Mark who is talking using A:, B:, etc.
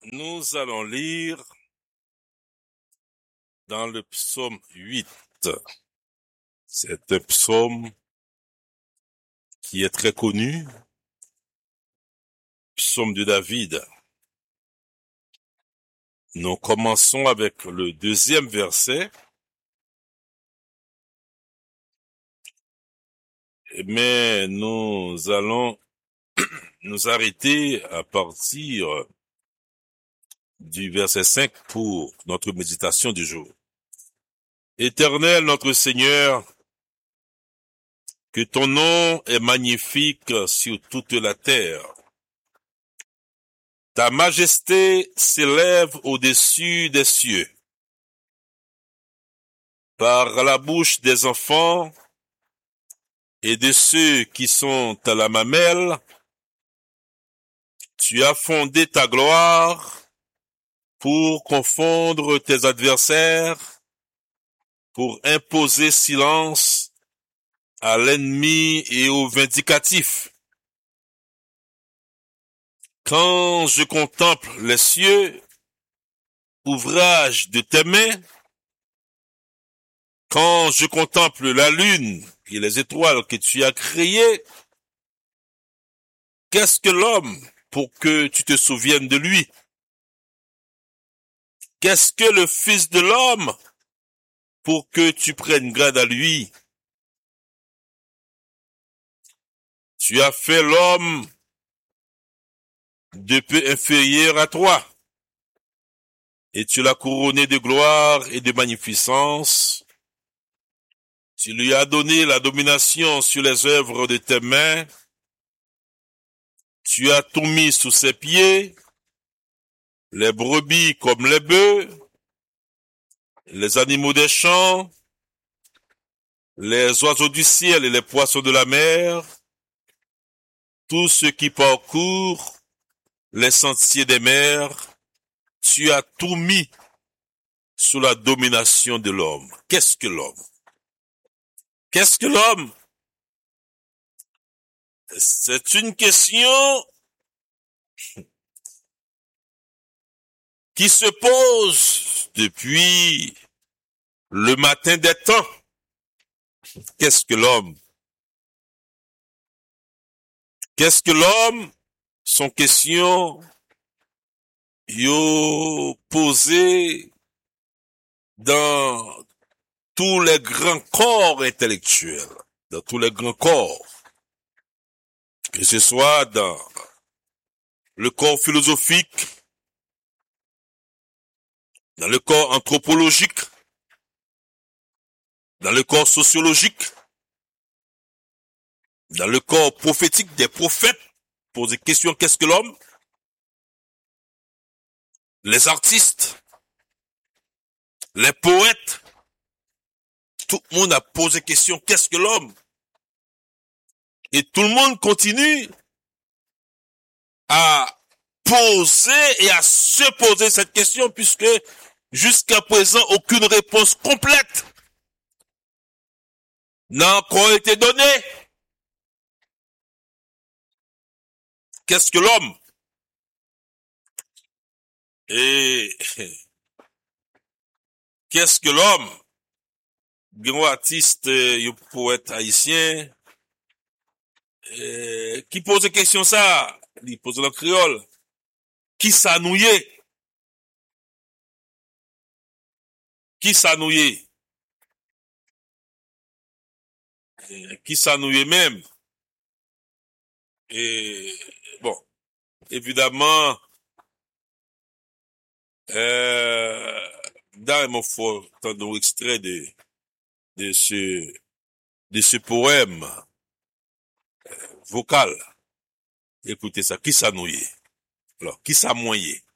A: Nous allons lire dans le psaume 8. C'est un psaume qui est très connu, psaume de David. Nous commençons avec le deuxième verset, mais nous allons nous arrêter à partir du verset 5 pour notre méditation du jour. Éternel notre Seigneur, que ton nom est magnifique sur toute la terre. Ta majesté s'élève au-dessus des cieux. Par la bouche des enfants et de ceux qui sont à la mamelle, tu as fondé ta gloire pour confondre tes adversaires, pour imposer silence à l'ennemi et au vindicatif. Quand je contemple les cieux, ouvrage de tes mains, quand je contemple la lune et les étoiles que tu as créées, qu'est-ce que l'homme pour que tu te souviennes de lui? Qu'est-ce que le Fils de l'homme pour que tu prennes garde à lui? Tu as fait l'homme de peu inférieur à toi, et tu l'as couronné de gloire et de magnificence. Tu lui as donné la domination sur les œuvres de tes mains. Tu as tout mis sous ses pieds, les brebis comme les bœufs, les animaux des champs, les oiseaux du ciel et les poissons de la mer, tous ceux qui parcourent les sentiers des mers. Tu as tout mis sous la domination de l'homme. Qu'est-ce que l'homme? Qu'est-ce que l'homme? C'est une question qui se pose depuis le matin des temps. Qu'est-ce que l'homme? Qu'est-ce que l'homme? Sont questions yo posées dans tous les grands corps intellectuels, dans tous les grands corps, que ce soit dans le corps philosophique, dans le corps anthropologique, dans le corps sociologique, dans le corps prophétique des prophètes, poser question, qu'est-ce que l'homme? Les artistes, les poètes, tout le monde a posé question, qu'est-ce que l'homme? Et tout le monde continue à poser et à se poser cette question, puisque jusqu'à présent, aucune réponse complète n'a encore été donnée. Qu'est-ce que l'homme? Et qu'est-ce que l'homme? Grand artiste, poète haïtien, qui pose question ça, il pose le créole. Qui s'annouye? Qui s'annouye? Qui s'annouye même? Et bon, évidemment, dans mon fort, tant extrait de ce poème vocal. Écoutez ça, qui s'annouye? Alors, qui s'amoye?